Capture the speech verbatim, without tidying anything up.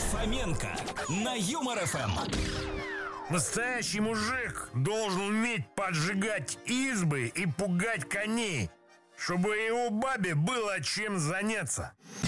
Фоменко на Юмор эф эм. Настоящий мужик должен уметь поджигать избы и пугать коней, чтобы его бабе было чем заняться.